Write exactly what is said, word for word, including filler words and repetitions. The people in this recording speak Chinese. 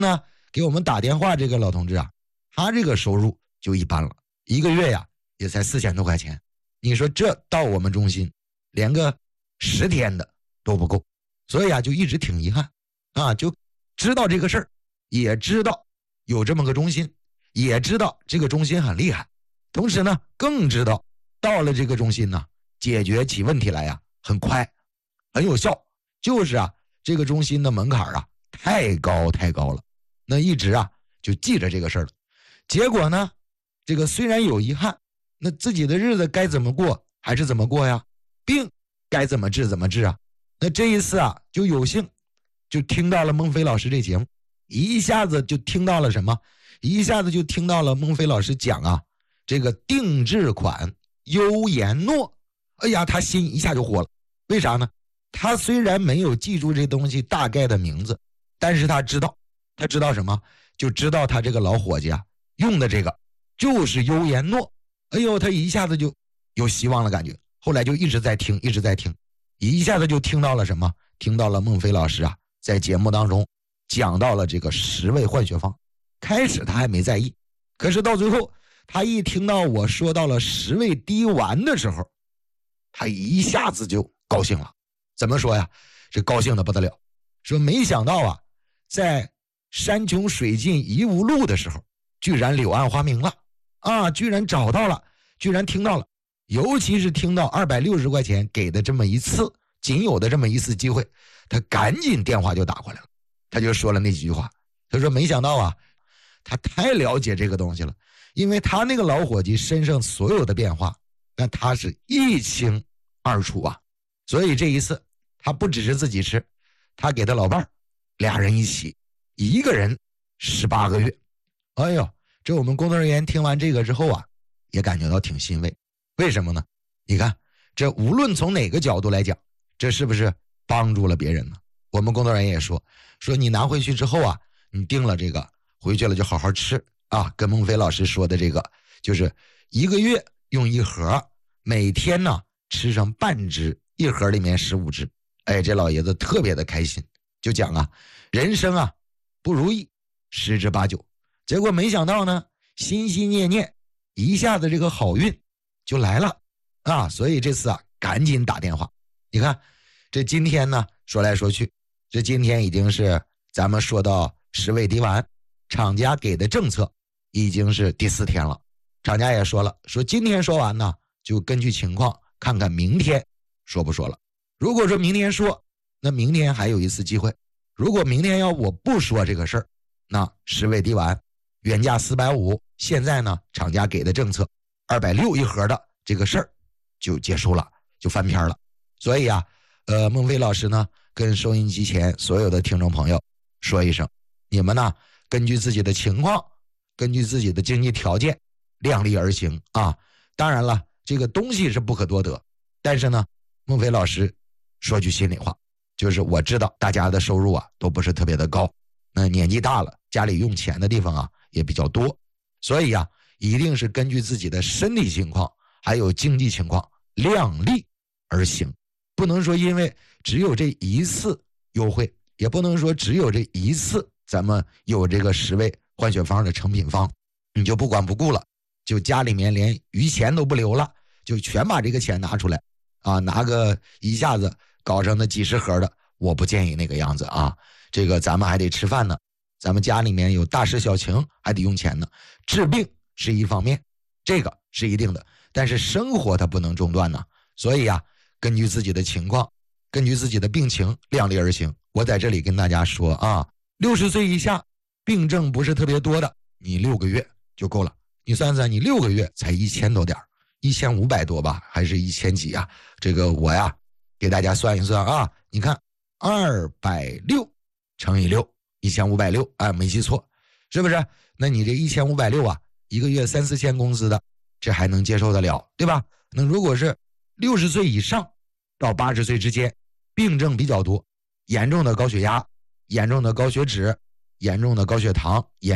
那给我们打电话这个老同志啊，他这个收入就一般了，一个月呀也才四千多块钱。你说这到我们中心连个十天的都不够，所以啊就一直挺遗憾啊，就知道这个事儿，也知道有这么个中心，也知道这个中心很厉害，同时呢更知道到了这个中心呢，解决起问题来呀很快很有效，就是啊这个中心的门槛啊太高太高了，那一直啊就记着这个事儿了。结果呢这个虽然有遗憾，那自己的日子该怎么过还是怎么过呀，病该怎么治怎么治啊。那这一次啊就有幸就听到了孟非老师这节目，一下子就听到了什么，一下子就听到了孟非老师讲啊这个定制款优颜诺。哎呀他心一下就活了，为啥呢？他虽然没有记住这东西大概的名字，但是他知道他知道什么，就知道他这个老伙计啊用的这个就是优颜诺。哎呦他一下子就有希望了感觉，后来就一直在听一直在听，一下子就听到了什么，听到了孟非老师啊在节目当中讲到了这个十味换血方。开始他还没在意，可是到最后他一听到我说到了十味滴丸的时候，他一下子就高兴了。怎么说呀？这高兴的不得了，说没想到啊在山穷水尽疑无路的时候，居然柳暗花明了啊，居然找到了，居然听到了，尤其是听到二百六十块钱给的这么一次仅有的这么一次机会，他赶紧电话就打过来了。他就说了那几句话，他说没想到啊他太了解这个东西了，因为他那个老伙计身上所有的变化那他是一清二楚啊。所以这一次他不只是自己吃，他给他老伴儿俩人一起，一个人十八个月。哎呦这我们工作人员听完这个之后啊也感觉到挺欣慰。为什么呢？你看这无论从哪个角度来讲，这是不是帮助了别人呢？我们工作人员也说说你拿回去之后啊，你定了这个回去了就好好吃啊，跟孟非老师说的这个就是一个月用一盒，每天呢吃上半只，一盒里面十五只。哎，这老爷子特别的开心，就讲啊人生啊不如意十之八九。结果没想到呢心心念念一下子这个好运就来了啊，所以这次啊赶紧打电话。你看这今天呢说来说去，这今天已经是咱们说到十味滴丸，厂家给的政策已经是第四天了。厂家也说了，说今天说完呢就根据情况看看明天说不说了。如果说明天说，那明天还有一次机会。如果明天要我不说这个事儿，那十味滴丸原价四百五十，现在呢厂家给的政策二百六十一盒的这个事儿就结束了，就翻篇了。所以啊呃孟非老师呢跟收音机前所有的听众朋友说一声，你们呢根据自己的情况，根据自己的经济条件量力而行啊。当然了这个东西是不可多得，但是呢孟非老师说句心里话，就是我知道大家的收入啊都不是特别的高，那年纪大了家里用钱的地方啊也比较多，所以啊一定是根据自己的身体情况还有经济情况量力而行，不能说因为只有这一次优惠，也不能说只有这一次咱们有这个十味换血方的成品方你就不管不顾了，就家里面连余钱都不留了，就全把这个钱拿出来啊，拿个一下子搞成那几十盒的，我不建议那个样子啊。这个咱们还得吃饭呢，咱们家里面有大事小情还得用钱呢。治病是一方面，这个是一定的，但是生活它不能中断呢。所以啊根据自己的情况，根据自己的病情量力而行。我在这里跟大家说啊，六十岁以下病症不是特别多的，你六个月就够了。你算算，你六个月才一千多点，一千五百多吧，还是一千几啊？这个我呀给大家算一算啊，你看二百六乘以六，一千五百六，哎，没记错，是不是？那你这一千五百六啊，一个月三四千工资的，这还能接受得了，对吧？那如果是六十岁以上到八十岁之间，病症比较多，严重的高血压，严重的高血脂，严重的高血糖，严